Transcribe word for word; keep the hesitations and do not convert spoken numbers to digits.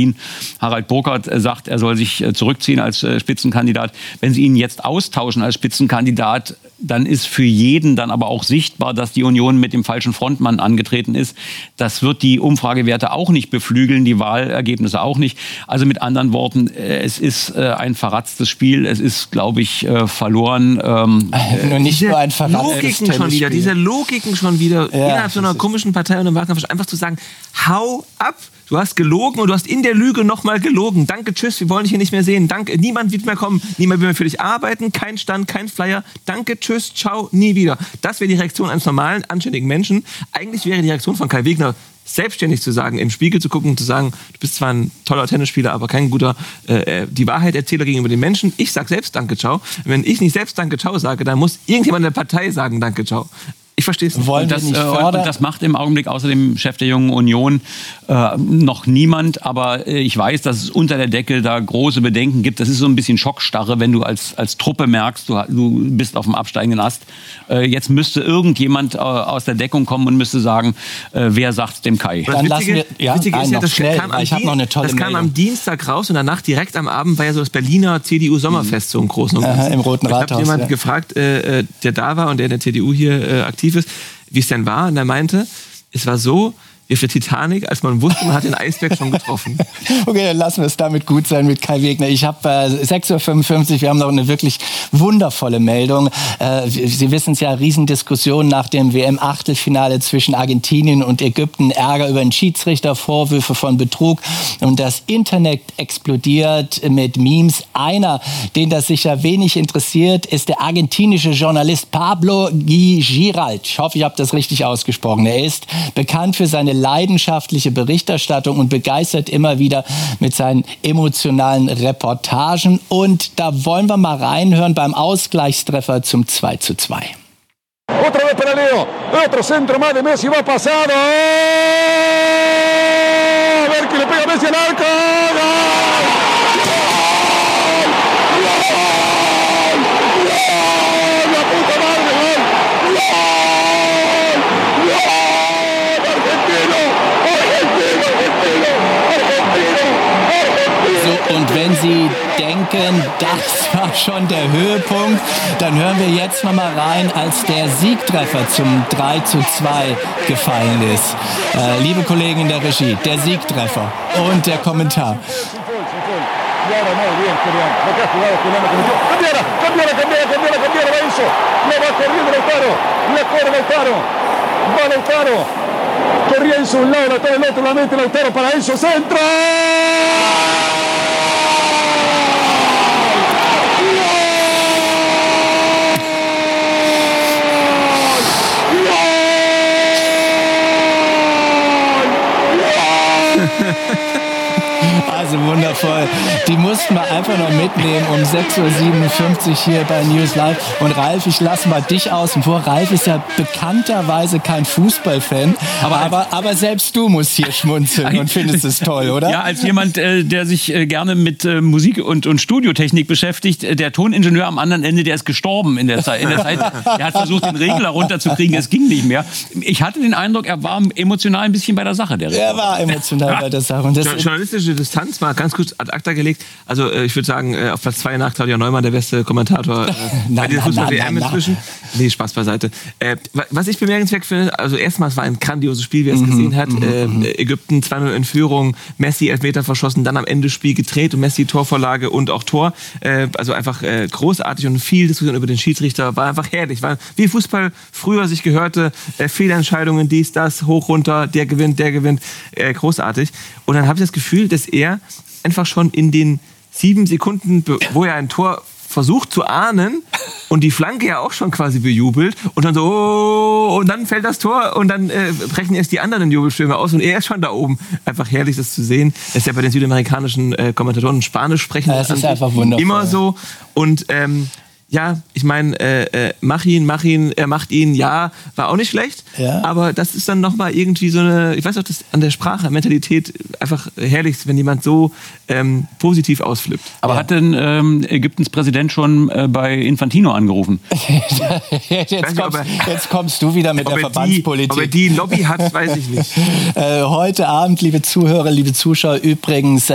Berlin. Harald Burkhardt sagt, er soll sich zurückziehen als Spitzenkandidat. Wenn Sie ihn jetzt austauschen als Spitzenkandidat, dann ist für jeden dann aber auch sichtbar, dass die Union mit dem falschen Frontmann angetreten ist. Das wird die Umfragewerte auch nicht beflügeln, die Wahlergebnisse auch nicht. Also mit anderen Worten, es ist ein verratztes Spiel. Es ist, glaube ich, verloren. Ähm, nur nicht nur ein verratztes Logiken schon wieder, diese Logiken schon wieder ja, innerhalb so einer komischen Partei und einem Wahlkampf, einfach zu sagen, hau ab. Du hast gelogen und du hast in der Lüge nochmal gelogen. Danke, tschüss, wir wollen dich hier nicht mehr sehen. Danke, niemand wird mehr kommen, niemand wird mehr für dich arbeiten, kein Stand, kein Flyer. Danke, tschüss, ciao, nie wieder. Das wäre die Reaktion eines normalen, anständigen Menschen. Eigentlich wäre die Reaktion von Kai Wegner, selbstständig zu sagen, im Spiegel zu gucken und zu sagen, du bist zwar ein toller Tennisspieler, aber kein guter äh, die Wahrheiterzähler gegenüber den Menschen. Ich sag selbst Danke, ciao. Wenn ich nicht selbst Danke, ciao sage, dann muss irgendjemand in der Partei sagen Danke, ciao. Ich verstehe es nicht. Wollen das, wir nicht fördern? Und das macht im Augenblick außer dem Chef der Jungen Union äh, noch niemand. Aber äh, ich weiß, dass es unter der Decke da große Bedenken gibt. Das ist so ein bisschen Schockstarre, wenn du als, als Truppe merkst, du, du bist auf dem absteigenden Ast. Äh, jetzt müsste irgendjemand äh, aus der Deckung kommen und müsste sagen, äh, wer sagt dem Kai. Das Dann Witzige, lassen wir, ja, Witzige ist ja, das schnell, kam, am, ich noch eine tolle das kam am Dienstag raus und danach direkt am Abend war ja so das Berliner C D U-Sommerfest so im Großen und Ganzen. Aha, im Roten Rathaus. Ich habe jemanden ja. gefragt, äh, der da war und der in der C D U hier äh, aktiv ist, wie es denn war. Und er meinte, es war so wie auf der Titanic, als man wusste, man hat den Eisberg schon getroffen. Okay, dann lassen wir es damit gut sein mit Kai Wegner. Ich habe äh, sechs Uhr fünfundfünfzig, wir haben noch eine wirklich wundervolle Meldung. Äh, Sie wissen es ja, Riesendiskussion nach dem W M-Achtelfinale zwischen Argentinien und Ägypten. Ärger über den Schiedsrichter, Vorwürfe von Betrug. Und das Internet explodiert mit Memes. Einer, den das sicher wenig interessiert, ist der argentinische Journalist Pablo Giralt. Ich hoffe, ich habe das richtig ausgesprochen. Er ist bekannt für seine leidenschaftliche Berichterstattung und begeistert immer wieder mit seinen emotionalen Reportagen. Und da wollen wir mal reinhören beim Ausgleichstreffer zum zwei zu zwei. Otra vez para Leo, otro centro más de Messi, va pasado. A ver que le pega Messi al arco. Und wenn Sie denken, das war schon der Höhepunkt, dann hören wir jetzt noch mal rein, als der Siegtreffer zum drei zu zwei gefallen ist. Äh, liebe Kollegen in der Regie, der Siegtreffer und der Kommentar. Corría Enzo un lado, Lautaro del otro, la mete Lautaro para Enzo, centro. Also wundervoll. Die mussten wir einfach noch mitnehmen um sechs Uhr siebenundfünfzig hier bei News Live. Und Ralf, ich lasse mal dich außen vor. Ralf ist ja bekannterweise kein Fußballfan. Aber, aber, aber selbst du musst hier schmunzeln und findest es toll, oder? Ja, als jemand, äh, der sich äh, gerne mit äh, Musik und, und Studiotechnik beschäftigt, äh, der Toningenieur am anderen Ende, der ist gestorben in der Zeit. In der Zeit. Er hat versucht, den Regler runterzukriegen. Es ging nicht mehr. Ich hatte den Eindruck, er war emotional ein bisschen bei der Sache. Der er war emotional ja. bei der Sache. Und das journalistische Distanz mal ganz kurz ad acta gelegt. Also äh, ich würde sagen, äh, auf Platz zwei nach Claudia Neumann der beste Kommentator äh, bei dieser Fußball-W M inzwischen. Nee, Spaß beiseite. Äh, was ich bemerkenswert finde, also erstmal, es war ein grandioses Spiel, wie er es mhm, gesehen hat. Äh, Ägypten zwei null in Führung, Messi Elfmeter verschossen, dann am Ende Spiel gedreht und Messi Torvorlage und auch Tor. Äh, also einfach äh, großartig und viel Diskussion über den Schiedsrichter. War einfach herrlich. War wie Fußball früher sich gehörte. Äh, Fehlentscheidungen, dies, das, hoch, runter, der gewinnt, der gewinnt. Äh, großartig. Und dann habe ich das Gefühl, dass er einfach schon in den sieben Sekunden, wo er ein Tor versucht zu ahnen und die Flanke ja auch schon quasi bejubelt und dann so, oh, und dann fällt das Tor und dann äh, brechen erst die anderen Jubelstürme aus und er ist schon da oben. Einfach herrlich, das zu sehen. Das ist ja bei den südamerikanischen äh, Kommentatoren Spanisch sprechen. Ja, das ist einfach wundervoll. Immer so. Und ähm, ja, ich meine, äh, äh, mach ihn, mach ihn, er macht ihn, ja, war auch nicht schlecht. Ja. Aber das ist dann nochmal irgendwie so eine, ich weiß auch, das an der Sprache, Mentalität einfach herrlich, wenn jemand so ähm, positiv ausflippt. Aber ja. hat denn ähm, Ägyptens Präsident schon äh, bei Infantino angerufen? jetzt, nicht, kommst, er, jetzt kommst du wieder mit der Verbandspolitik. Die, ob er die Lobby hat, weiß ich nicht. äh, heute Abend, liebe Zuhörer, liebe Zuschauer, übrigens